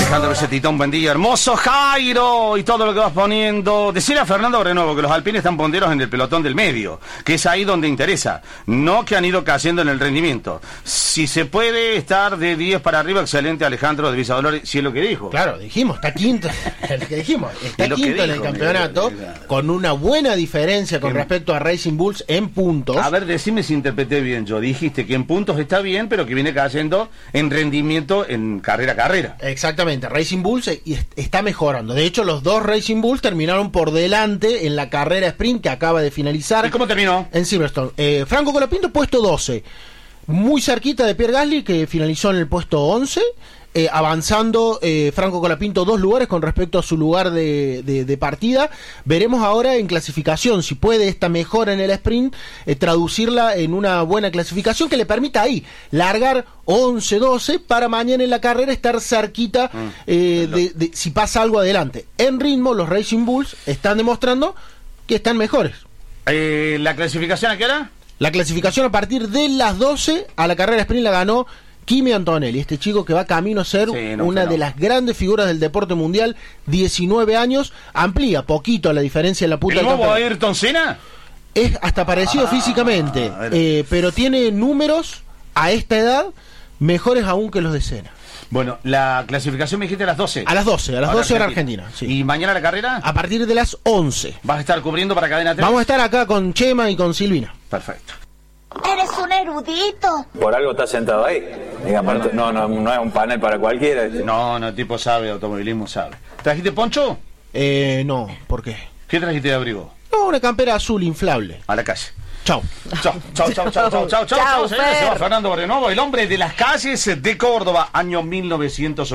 Alejandro Besetitón, buen día, hermoso Jairo, y todo lo que vas poniendo. Decirle a Fernando Renuevo que los alpines están punteros en el pelotón del medio, que es ahí donde interesa, no que han ido cayendo en el rendimiento. Si se puede estar de 10 para arriba, excelente Alejandro de Villa Dolores, si es lo que dijo. Claro, dijimos, está quinto, el que dijimos, está quinto en el campeonato, con una buena diferencia con respecto a Racing Bulls en puntos. A ver, decime si interpreté bien yo. Dijiste que en puntos está bien, pero que viene cayendo en rendimiento en carrera a carrera. Exactamente, Racing Bulls está mejorando. De hecho, los dos Racing Bulls terminaron por delante en la carrera sprint que acaba de finalizar. ¿Y cómo terminó? En Silverstone. Franco Colapinto, puesto 12. Muy cerquita de Pierre Gasly, que finalizó en el puesto 11. Avanzando Franco Colapinto 2 lugares con respecto a su lugar de partida. Veremos ahora en clasificación si puede esta mejora en el sprint traducirla en una buena clasificación que le permita ahí largar 11-12 para mañana en la carrera estar cerquita de si pasa algo adelante. En ritmo los Racing Bulls están demostrando que están mejores. ¿La clasificación a qué hora? La clasificación a partir de las 12 a la carrera sprint la ganó Kimi Antonelli, este chico que va camino a ser una de las grandes figuras del deporte mundial, 19 años, amplía poquito la diferencia en la punta del campeonato. ¿El nuevo Ayrton Senna? Es hasta parecido físicamente, pero tiene números a esta edad mejores aún que los de Senna. Bueno, la clasificación me dijiste a las 12. A las 12 hora Argentina. Sí. ¿Y mañana la carrera? A partir de las 11. ¿Vas a estar cubriendo para Cadena 3? Vamos a estar acá con Chema y con Silvina. Perfecto. Eres un erudito. Por algo estás sentado ahí. Digamos, no es un panel para cualquiera. No, el tipo sabe, automovilismo sabe. ¿Trajiste poncho? No, ¿por qué? ¿Qué trajiste de abrigo? No, una campera azul inflable. A la calle. Chau. Chau, señores. Se va Fernando Barrenovo, el hombre de las calles de Córdoba, año 1980.